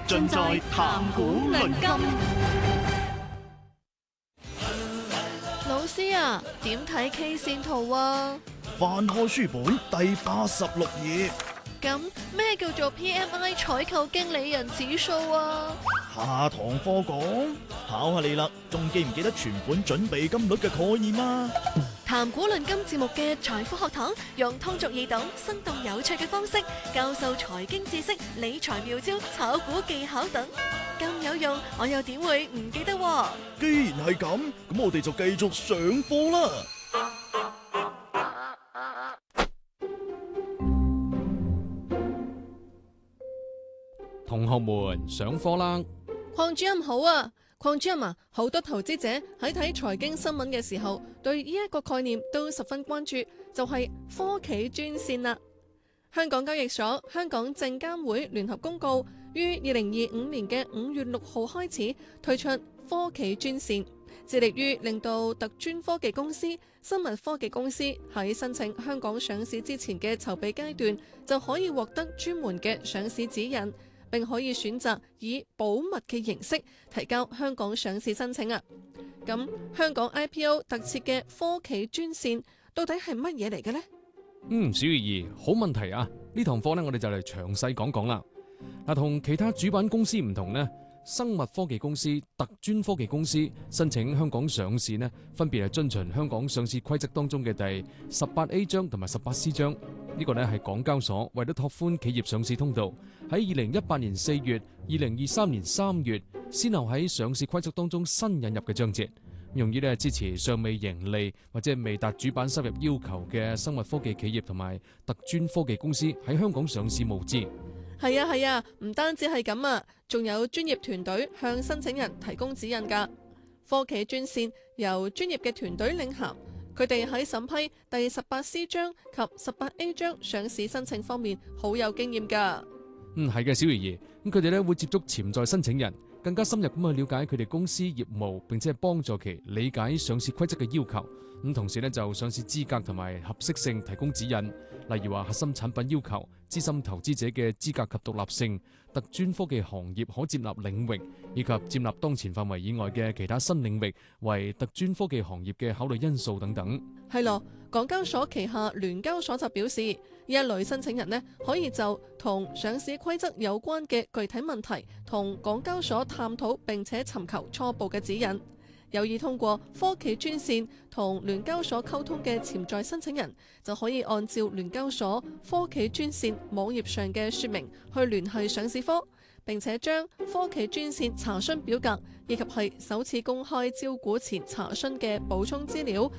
盡在談古論今。 老師啊，點睇 K 線圖啊？ 翻開書本第86頁。 咁咩叫做 PMI 採購經理人指數啊？ 下堂課講，考下你啦，仲記唔記得存款準備金率嘅概念啊？ 談古論今節目嘅財富學堂，用通俗易懂、生動有趣嘅方式教授財經知識、理財妙招、炒股技巧等，咁有用，我又點會唔記得喎？ 既然係咁，咁我哋就繼續上課啦。 同學們上課啦！ 鄺主任好啊，鄺主任啊，好多投資者喺睇財經新聞嘅時候，對呢一個概念都十分關注，就係科企專線啦。香港交易所、香港證監會聯合公告，於2025年嘅5月6號開始推出科企專線，致力於令到特專科技公司、生物科技公司喺申請香港上市之前嘅籌備階段，就可以獲得專門嘅上市指引，並可以選擇以保密嘅形式提交香港上市申請啊！咁香港 IPO 特設嘅科企專線到底係乜嘢嚟嘅呢？ 小怡兒，好問題啊！呢堂課呢，我哋就嚟詳細講講啦。嗱，同其他主板公司唔同呢，生物科技公司、特專科技公司申請香港上市呢，分別係遵循香港上市規則當中嘅第 18A 章同埋 18C 章。呢個呢係港交所為咗拓寬企業上市通道，喺2018年4月、2023年3月，先後喺上市規則當中新引入嘅章節，用於支持尚未盈利或者未達主板收入要求嘅生物科技企業同埋特專科技公司喺香港上市募資。 係啊，唔單止係咁啊，仲有專業團隊向申請人提供指引㗎。科企專線由專業嘅團隊領銜，佢哋喺審批第 18C 章及 18A 章上市申請方面好有經驗㗎。 係嘅，小怡兒，咁佢哋咧會接觸潛在申請人，更加深入咁去了解佢哋公司業務，並且係幫助其理解上市規則嘅要求。咁同時咧就上市資格同埋合適性提供指引，例如話核心產品要求、資深投資者嘅資格及獨立性、特專科技行業可接納領域，以及接納當前範圍以外嘅其他新領域為特專科技行業嘅考慮因素等等。 係咯，港交所旗下聯交所就表示，呢一類申請人呢，可以就同上市規則有關嘅具體問題同港交所探討，並且尋求初步嘅指引。有意通過科企專線同聯交所溝通嘅潛在申請人，就可以按照聯交所科企專線網頁上嘅說明去聯繫上市科，並且將科企專線查詢表格以及係首次公開招股前查詢嘅補充資料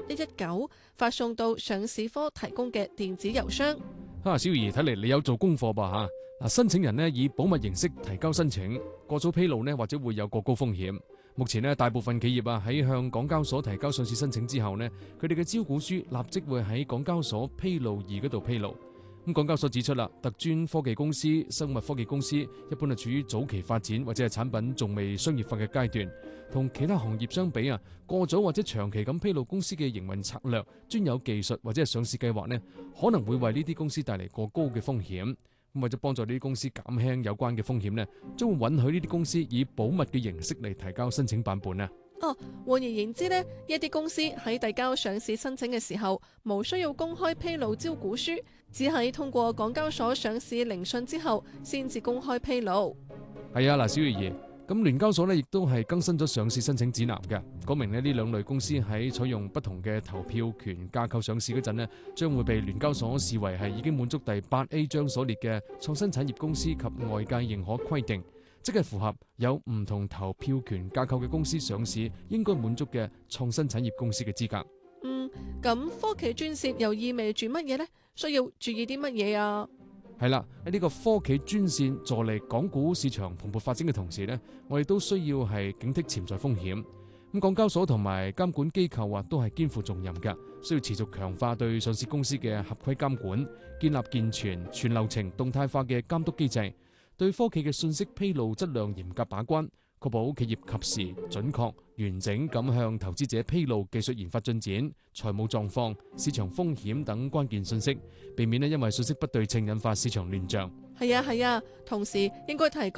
M119 發送到上市科提供嘅電子郵箱。 小儀，睇嚟你有做功課吧吓？申請人呢以保密形式提交申請，過早披露呢或者會有過高風險。目前呢，大部分企業喺向港交所提交上市申請之後呢，佢哋嘅招股書立即會喺港交所披露易嗰度披露。咁港交所指出啦，特專科技公司、生物科技公司一般係處於早期發展或者係產品仲未商業化嘅階段，同其他行業相比過早或者長期咁披露公司嘅營運策略、專有技術或者係上市計劃呢，可能會為呢啲公司帶嚟過高嘅風險。咁為咗幫助呢啲公司減輕有關嘅風險呢，將會允許呢啲公司以保密嘅形式嚟提交申請版本。 換而言之呢，一啲公司喺遞交上市申請嘅時候，無需要公開披露招股書，只係通過港交所上市聆訊之後，先至公開披露。 係啊，小月兒，咁聯交所呢亦都係更新咗上市申請指南嘅，講明呢兩類公司喺採用不同嘅投票權架構上市嗰陣呢，將會被聯交所視為係已經滿足第 8A 章所列嘅創新產業公司及外界認可規定，即係符合有唔同投票權架構嘅公司上市應該滿足嘅創新產業公司嘅資格。 咁科企專線又意味住乜嘢呢？需要注意啲乜嘢啊？ 係啦，喺呢個科企專線助力港股市場蓬勃發展嘅同時呢，我哋都需要係警惕潛在風險。咁港交所同埋監管機構都係肩負重任㗎，需要持續強化對上市公司嘅合規監管，建立健全全流程動態化嘅監督機制，對科企嘅信息披露質量嚴格把關，確保企業及時、準確、完整咁向投資者披露技術研發進展、財務狀況、市場風險等關鍵信息，避免因為信息不對稱引發市場亂象。 係啊，同時應該提